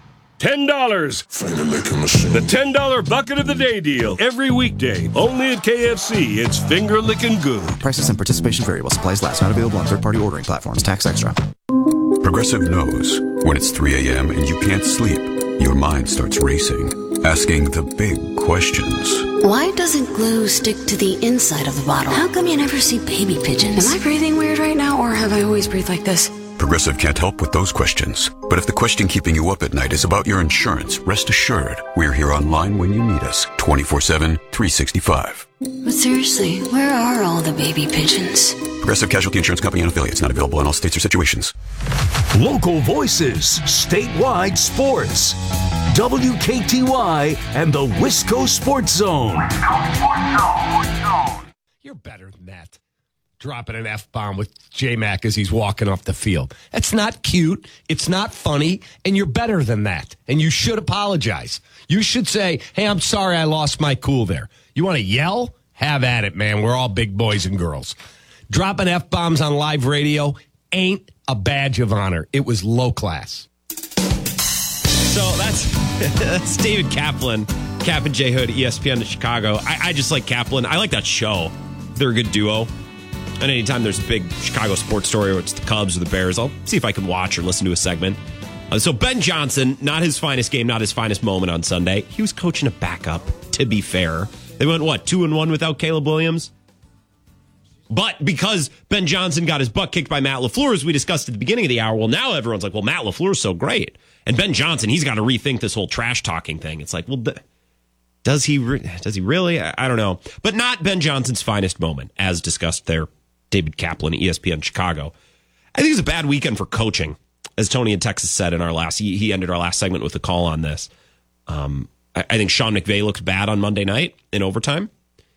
$10. Finger licking machine. The $10 bucket of the day deal. Every weekday. Only at KFC. It's finger licking good. Prices and participation vary while supplies last. Not available on third-party ordering platforms. Tax extra. Progressive knows when it's 3 a.m. and you can't sleep, your mind starts racing, asking the big questions. Why doesn't glue stick to the inside of the bottle? How come you never see baby pigeons? Am I breathing weird right now, or have I always breathed like this? Progressive can't help with those questions. But if the question keeping you up at night is about your insurance, rest assured, we're here online when you need us, 24/7, 365. But seriously, where are all the baby pigeons? Progressive Casualty Insurance Company and affiliates, not available in all states or situations. Local voices, statewide sports. WKTY and the Wisco Sports Zone. You're better than that. Dropping an F-bomb with J-Mac as he's walking off the field. That's not cute. It's not funny. And you're better than that. And you should apologize. You should say, hey, I'm sorry I lost my cool there. You want to yell? Have at it, man. We're all big boys and girls. Dropping F-bombs on live radio ain't a badge of honor. It was low class. So that's David Kaplan, Cap and J Hood, ESPN in Chicago. I just like Kaplan. I like that show. They're a good duo. And anytime there's a big Chicago sports story, or it's the Cubs or the Bears, I'll see if I can watch or listen to a segment. So Ben Johnson, not his finest game, not his finest moment on Sunday. He was coaching a backup, to be fair. They went, 2-1 without Caleb Williams? But because Ben Johnson got his butt kicked by Matt LaFleur, as we discussed at the beginning of the hour, well, now everyone's like, well, Matt LaFleur's so great. And Ben Johnson, he's got to rethink this whole trash talking thing. It's like, well, does he really? I don't know. But not Ben Johnson's finest moment, as discussed there. David Kaplan, ESPN Chicago. I think it was a bad weekend for coaching, as Tony in Texas said in our last. He ended our last segment with a call on this. I think Sean McVay looked bad on Monday night in overtime.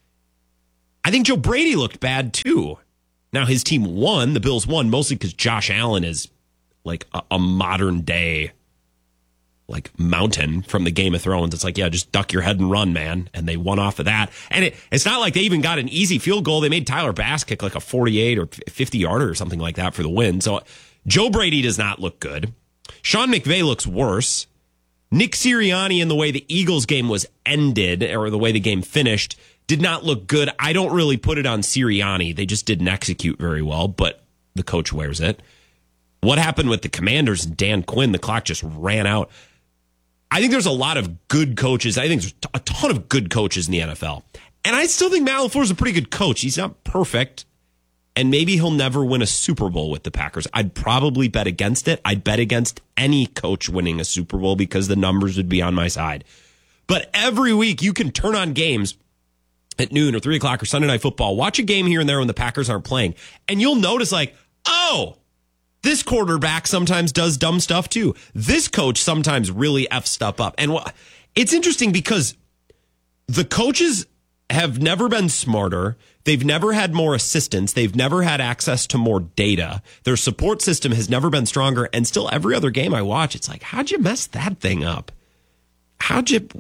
I think Joe Brady looked bad too. Now his team won. The Bills won mostly because Josh Allen is like a modern day like mountain from the Game of Thrones. It's like, yeah, just duck your head and run, man. And they won off of that. And it's not like they even got an easy field goal. They made Tyler Bass kick like a 48 or 50 yarder or something like that for the win. So Joe Brady does not look good. Sean McVay looks worse. Nick Sirianni, in the way the Eagles game was ended, or the way the game finished, did not look good. I don't really put it on Sirianni. They just didn't execute very well, but the coach wears it. What happened with the Commanders and Dan Quinn? The clock just ran out. I think there's a lot of good coaches. I think there's a ton of good coaches in the NFL. And I still think Matt LaFleur is a pretty good coach. He's not perfect. And maybe he'll never win a Super Bowl with the Packers. I'd probably bet against it. I'd bet against any coach winning a Super Bowl because the numbers would be on my side. But every week you can turn on games at noon or 3 o'clock or Sunday Night Football. Watch a game here and there when the Packers aren't playing. And you'll notice like, oh, this quarterback sometimes does dumb stuff too. This coach sometimes really F's stuff up. And it's interesting because the coaches have never been smarter. They've never had more assistants. They've never had access to more data. Their support system has never been stronger. And still every other game I watch, it's like, how'd you mess that thing up? How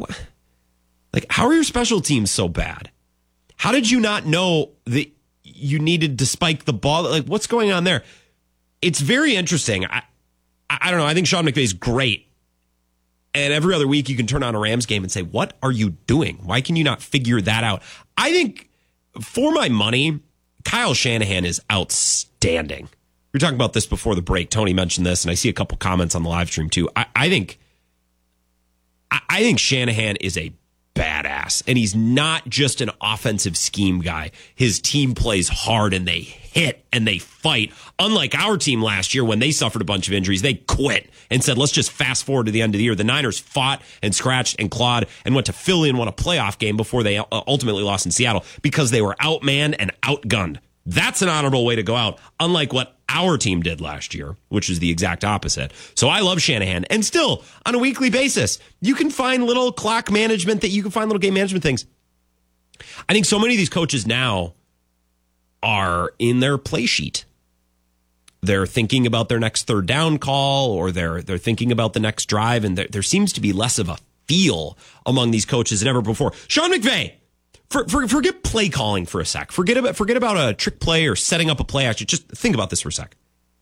are your special teams so bad? How did you not know that you needed to spike the ball? Like, what's going on there? It's very interesting. I don't know. I think Sean McVay's great. And every other week you can turn on a Rams game and say, what are you doing? Why can you not figure that out? I think, for my money, Kyle Shanahan is outstanding. We were talking about this before the break. Tony mentioned this, and I see a couple comments on the live stream too. I think Shanahan is a badass, and he's not just an offensive scheme guy. His team plays hard and they hit and they fight. Unlike our team last year when they suffered a bunch of injuries, they quit and said, let's just fast forward to the end of the year. The Niners fought and scratched and clawed and went to Philly and won a playoff game before they ultimately lost in Seattle because they were outmanned and outgunned. That's an honorable way to go out, unlike what our team did last year, which is the exact opposite. So I love Shanahan. And still, on a weekly basis, you can find little clock management, you can find little game management things. I think so many of these coaches now are in their play sheet. They're thinking about their next third down call, or they're thinking about the next drive, and there seems to be less of a feel among these coaches than ever before. Sean McVay, forget play calling for a sec. Forget about a trick play or setting up a play action. Just think about this for a sec.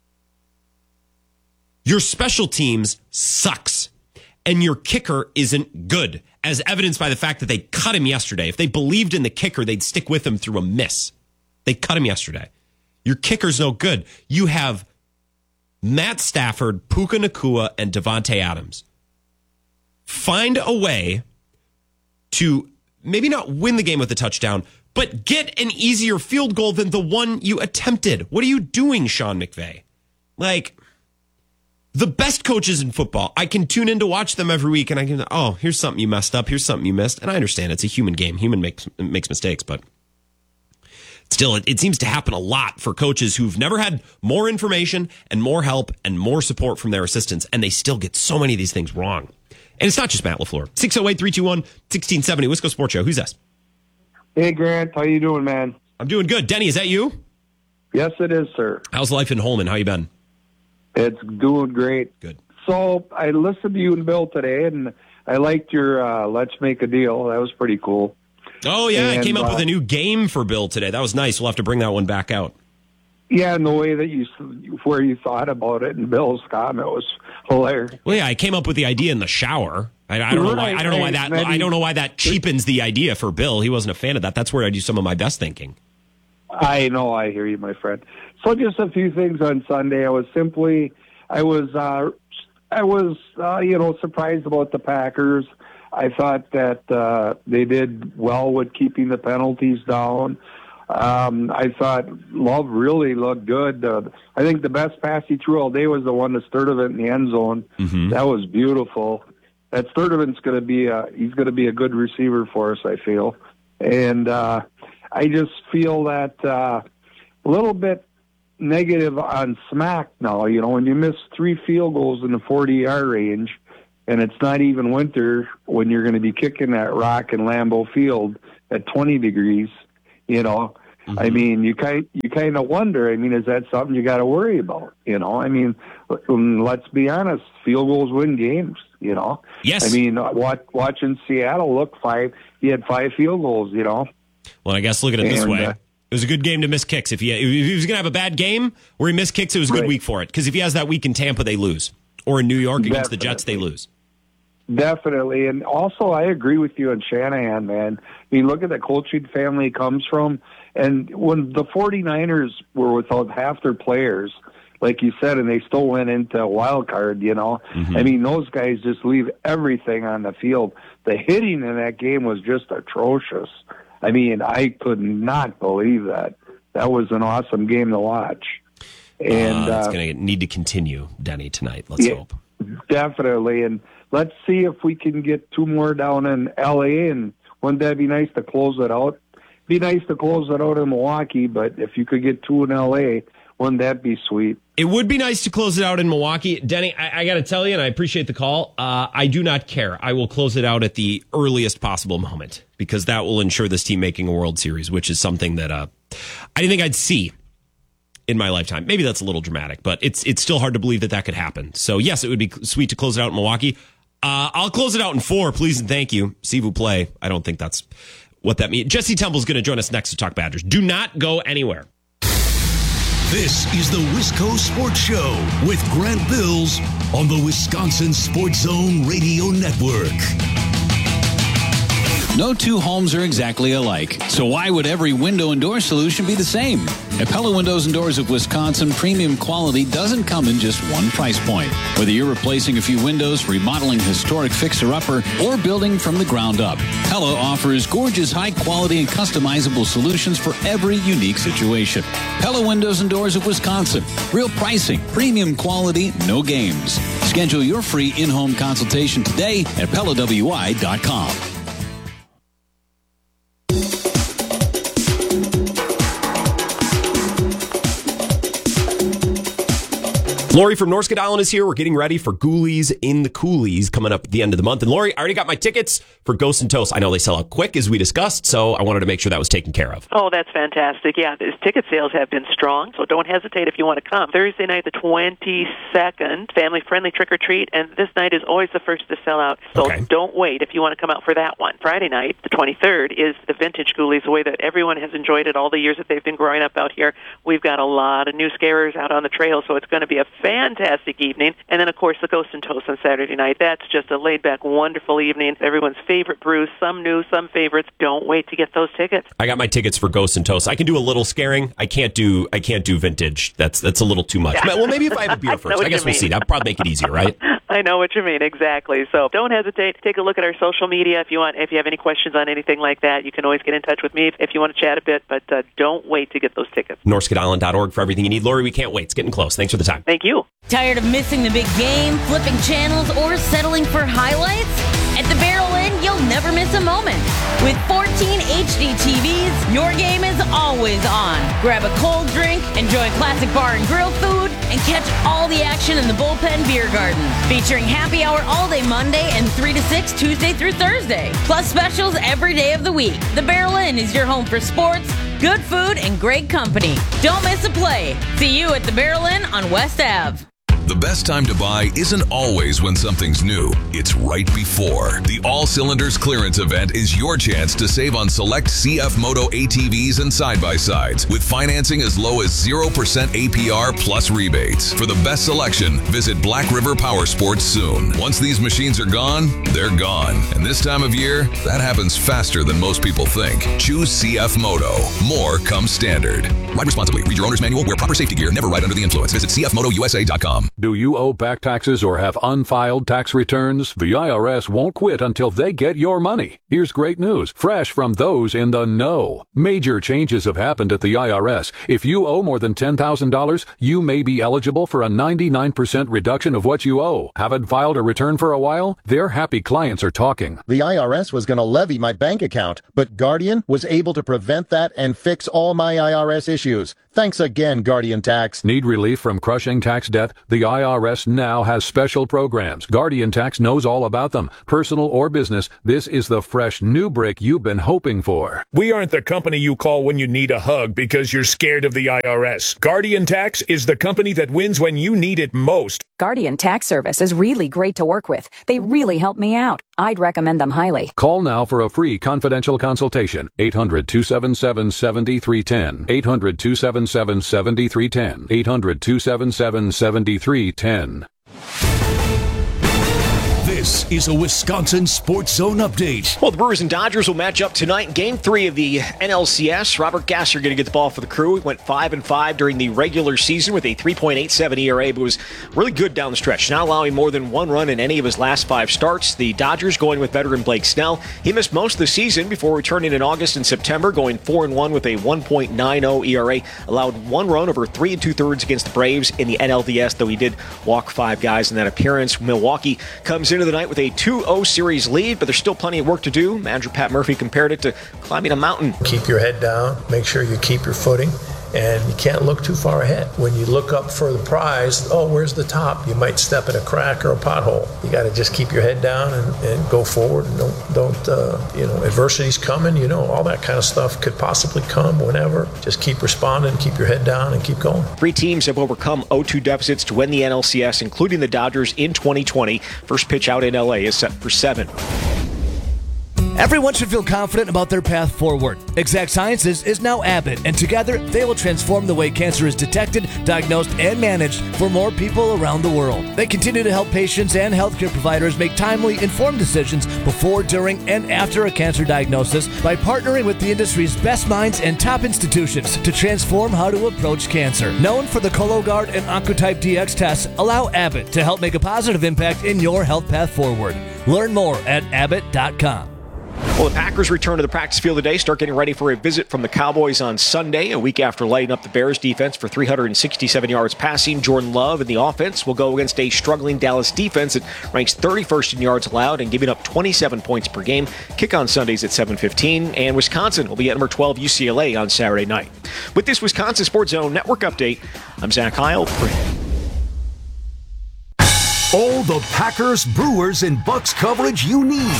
Your special teams sucks, and your kicker isn't good, as evidenced by the fact that they cut him yesterday. If they believed in the kicker, they'd stick with him through a miss. They cut him yesterday. Your kicker's no good. You have Matt Stafford, Puka Nacua, and Devontae Adams. Find a way to maybe not win the game with a touchdown, but get an easier field goal than the one you attempted. What are you doing, Sean McVay? Like, the best coaches in football, I can tune in to watch them every week, and I can, oh, here's something you messed up, here's something you missed. And I understand it's a human game. Human makes mistakes, but still, it seems to happen a lot for coaches who've never had more information and more help and more support from their assistants, and they still get so many of these things wrong. And it's not just Matt LaFleur. 608-321-1670, Wisco Sports Show. Who's this? Hey, Grant. How you doing, man? I'm doing good. Denny, is that you? Yes, it is, sir. How's life in Holman? How you been? It's doing great. Good. So I listened to you and Bill today, and I liked your Let's Make a Deal. That was pretty cool. Oh, yeah. I came up with a new game for Bill today. That was nice. We'll have to bring that one back out. Yeah, and the way that where you thought about it, and Bill's comment was hilarious. Well, yeah, I came up with the idea in the shower. I don't know why. I don't know why that cheapens the idea for Bill. He wasn't a fan of that. That's where I do some of my best thinking. I know. I hear you, my friend. So just a few things on Sunday. I was surprised about the Packers. I thought that they did well with keeping the penalties down. I thought Love really looked good. I think the best pass he threw all day was the one to Sturdivant in the end zone. That was beautiful. That Sturdivant's going to be he's going to be a good receiver for us, I feel. And I just feel that a little bit negative on Smack now. You know, when you miss 3 field goals in the 40-yard range, and it's not even winter when you're going to be kicking that rock in Lambeau Field at 20 degrees, you know. I mean, you kind of wonder. I mean, is that something you got to worry about? You know, I mean, let's be honest. Field goals win games. You know. Yes. I mean, watching Seattle he had 5 field goals. You know. Well, I guess look at it this way. It was a good game to miss kicks. If he was going to have a bad game where he missed kicks, it was a good week for it. Because if he has that week in Tampa, they lose, or in New York against the Jets, they lose. Definitely. And also, I agree with you on Shanahan, man. I mean, look at the coaching family he comes from. And when the 49ers were without half their players, like you said, and they still went into a wild card, you know, I mean, those guys just leave everything on the field. The hitting in that game was just atrocious. I mean, I could not believe that. That was an awesome game to watch. And it's going to need to continue, Denny, tonight. Let's hope. Definitely. And let's see if we can get 2 more down in L.A., and wouldn't that be nice to close it out? Be nice to close it out in Milwaukee, but if you could get 2 in L.A., wouldn't that be sweet? It would be nice to close it out in Milwaukee. Denny, I got to tell you, and I appreciate the call, I do not care. I will close it out at the earliest possible moment, because that will ensure this team making a World Series, which is something that I didn't think I'd see in my lifetime. Maybe that's a little dramatic, but it's still hard to believe that could happen. So, yes, it would be sweet to close it out in Milwaukee. I'll close it out in 4, please and thank you. S'il vous plaît. I don't think that's what that means. Jesse Temple's going to join us next to talk Badgers. Do not go anywhere. This is the Wisco Sports Show with Grant Bills on the Wisconsin Sports Zone Radio Network. No 2 homes are exactly alike, so why would every window and door solution be the same? At Pella Windows and Doors of Wisconsin, premium quality doesn't come in just one price point. Whether you're replacing a few windows, remodeling historic fixer-upper, or building from the ground up, Pella offers gorgeous, high-quality, and customizable solutions for every unique situation. Pella Windows and Doors of Wisconsin. Real pricing, premium quality, no games. Schedule your free in-home consultation today at PellaWI.com. Lori from Norskid Island is here. We're getting ready for Ghoulies in the Coolies coming up at the end of the month. And Lori, I already got my tickets for Ghost and Toast. I know they sell out quick, as we discussed, so I wanted to make sure that was taken care of. Oh, that's fantastic. Yeah, these ticket sales have been strong, so don't hesitate if you want to come. Thursday night, the 22nd, family-friendly trick-or-treat, and this night is always the first to sell out, so don't wait if you want to come out for that one. Friday night, the 23rd, is the vintage Ghoulies, the way that everyone has enjoyed it all the years that they've been growing up out here. We've got a lot of new scarers out on the trail, so it's going to be a fantastic evening. And then, of course, the Ghost and Toast on Saturday night. That's just a laid-back, wonderful evening. Everyone's favorite brews, some new, some favorites. Don't wait to get those tickets. I got my tickets for Ghost and Toast. I can do a little scaring. I can't do vintage. That's a little too much. Well, maybe if I have a beer first. I guess we'll see. That'll probably make it easier, right? I know what you mean, exactly. So don't hesitate. Take a look at our social media if you want. If you have any questions on anything like that, you can always get in touch with me if you want to chat a bit, but don't wait to get those tickets. NorskidIsland.org for everything you need. Lori, we can't wait. It's getting close. Thanks for the time. Thank you. Tired of missing the big game, flipping channels, or settling for highlights? At the Barrel Inn, you'll never miss a moment. With 14 HD TVs, your game is always on. Grab a cold drink, enjoy classic bar and grill food, and catch all the action in the Bullpen Beer Garden. Featuring happy hour all day Monday and 3 to 6 Tuesday through Thursday. Plus specials every day of the week. The Barrel Inn is your home for sports, good food, and great company. Don't miss a play. See you at the Barrel Inn on West Ave. The best time to buy isn't always when something's new. It's right before. The All Cylinders Clearance Event is your chance to save on select CF Moto ATVs and side-by-sides with financing as low as 0% APR plus rebates. For the best selection, visit Black River Power Sports soon. Once these machines are gone, they're gone. And this time of year, that happens faster than most people think. Choose CF Moto. More comes standard. Ride responsibly. Read your owner's manual. Wear proper safety gear. Never ride under the influence. Visit cfmotousa.com. Do you owe back taxes or have unfiled tax returns? The IRS won't quit until they get your money. Here's great news, fresh from those in the know. Major changes have happened at the IRS. If you owe more than $10,000, you may be eligible for a 99% reduction of what you owe. Haven't filed a return for a while? Their happy clients are talking. The IRS was going to levy my bank account, but Guardian was able to prevent that and fix all my IRS issues. Thanks again, Guardian Tax. Need relief from crushing tax debt? The IRS now has special programs. Guardian Tax knows all about them. Personal or business, this is the fresh new brick you've been hoping for. We aren't the company you call when you need a hug because you're scared of the IRS. Guardian Tax is the company that wins when you need it most. Guardian Tax Service is really great to work with. They really help me out. I'd recommend them highly. Call now for a free confidential consultation. 800-277-7310. 800-277-7310. 800-277-7310. This is a Wisconsin Sports Zone update. Well, the Brewers and Dodgers will match up tonight in Game 3 of the NLCS. Robert Gasser going to get the ball for the Crew. He went 5-5 during the regular season with a 3.87 ERA, but was really good down the stretch, not allowing more than one run in any of his last 5 starts. The Dodgers going with veteran Blake Snell. He missed most of the season before returning in August and September, going 4-1 with a 1.90 ERA. Allowed 1 run over 3 2/3 against the Braves in the NLDS, though he did walk 5 guys in that appearance. Milwaukee comes into the night with a 2-0 series lead, but there's still plenty of work to do. Manager Pat Murphy compared it to climbing a mountain. Keep your head down, make sure you keep your footing, and you can't look too far ahead. When you look up for the prize, where's the top? You might step in a crack or a pothole. You got to just keep your head down and go forward. And don't adversity's coming, all that kind of stuff could possibly come whenever. Just keep responding, keep your head down, and keep going. 3 teams have overcome 0-2 deficits to win the NLCS, including the Dodgers in 2020. First pitch out in LA is set for 7. Everyone should feel confident about their path forward. Exact Sciences is now Abbott, and together they will transform the way cancer is detected, diagnosed, and managed for more people around the world. They continue to help patients and healthcare providers make timely, informed decisions before, during, and after a cancer diagnosis by partnering with the industry's best minds and top institutions to transform how to approach cancer. Known for the Cologuard and Oncotype DX tests, allow Abbott to help make a positive impact in your health path forward. Learn more at abbott.com. Well, the Packers return to the practice field today, start getting ready for a visit from the Cowboys on Sunday, a week after lighting up the Bears defense for 367 yards passing. Jordan Love in the offense will go against a struggling Dallas defense that ranks 31st in yards allowed and giving up 27 points per game. Kick on Sundays at 7:15, and Wisconsin will be at number 12 UCLA on Saturday night. With this Wisconsin Sports Zone Network update, I'm Zach Heil. All the Packers, Brewers, and Bucks coverage you need.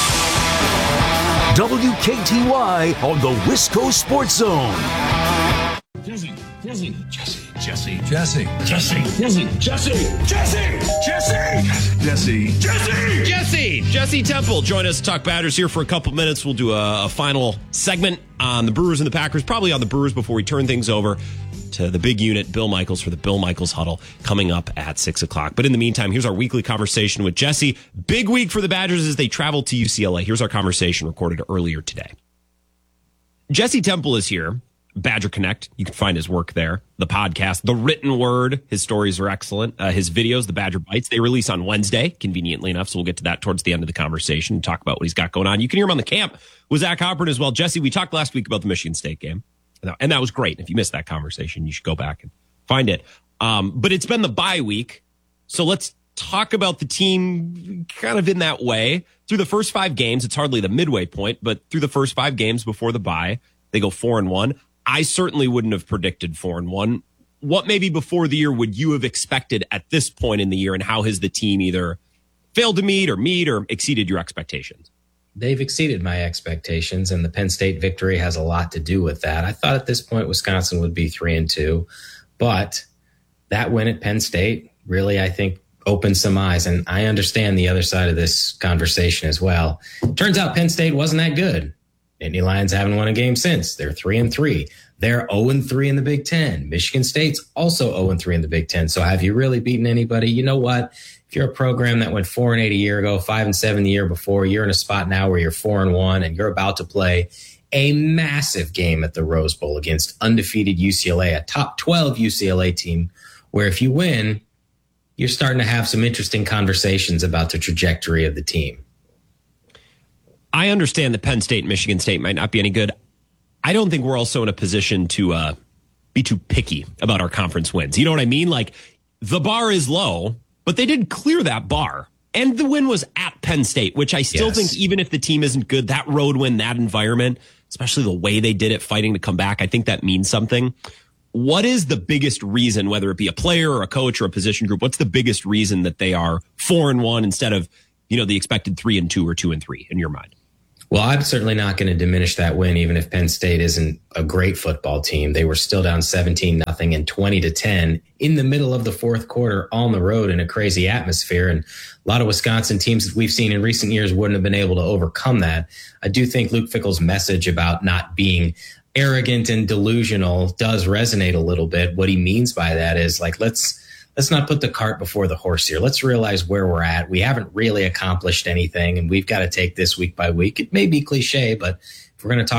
WKTY on the Wisco Sports Zone. Jesse. Jesse Temple, join us to talk Badgers here for a couple minutes. We'll do a final segment on the Brewers and the Packers, probably on the Brewers before we turn things over to the big unit, Bill Michaels, for the Bill Michaels Huddle coming up at 6 o'clock. But in the meantime, here's our weekly conversation with Jesse. Big week for the Badgers as they travel to UCLA. Here's our conversation recorded earlier today. Jesse Temple is here. Badger Connect. You can find his work there. The podcast, The Written Word. His stories are excellent. His videos, The Badger Bites, they release on Wednesday, conveniently enough. So we'll get to that towards the end of the conversation and talk about what he's got going on. You can hear him on the camp with Zach Halpern as well. Jesse, we talked last week about the Michigan State game. And that was great. If you missed that conversation, you should go back and find it. But it's been the bye week. So let's talk about the team kind of in that way. Through the first 5 games, it's hardly the midway point, but through the first 5 games before the bye, they go 4-1. I certainly wouldn't have predicted 4-1. What maybe before the year would you have expected at this point in the year, and how has the team either failed to meet or exceeded your expectations? They've exceeded my expectations, and the Penn State victory has a lot to do with that. I thought at this point Wisconsin would be 3-2, but that win at Penn State really, I think, opened some eyes, and I understand the other side of this conversation as well. Turns out Penn State wasn't that good. Nittany Lions haven't won a game since. They're 3-3. They're 0-3 in the Big Ten. Michigan State's also 0-3 in the Big Ten. So have you really beaten anybody? You know what? If you're a program that went 4-8 a year ago, 5-7 the year before, you're in a spot now where you're 4-1 and you're about to play a massive game at the Rose Bowl against undefeated UCLA, a top 12 UCLA team, where if you win, you're starting to have some interesting conversations about the trajectory of the team. I understand that Penn State and Michigan State might not be any good. I don't think we're also in a position to be too picky about our conference wins. You know what I mean? Like, the bar is low, but they did clear that bar. And the win was at Penn State, which I still think, even if the team isn't good, that road win, that environment, especially the way they did it, fighting to come back, I think that means something. What is the biggest reason, whether it be a player or a coach or a position group, what's the biggest reason that they are 4-1 instead of, the expected 3-2 or 2-3 in your mind? Well, I'm certainly not going to diminish that win, even if Penn State isn't a great football team. They were still down 17-0 and 20-10 in the middle of the fourth quarter on the road in a crazy atmosphere. And a lot of Wisconsin teams that we've seen in recent years wouldn't have been able to overcome that. I do think Luke Fickell's message about not being arrogant and delusional does resonate a little bit. What he means by that is, like, let's not put the cart before the horse here. Let's realize where we're at. We haven't really accomplished anything, and we've got to take this week by week. It may be cliche, but if we're going to talk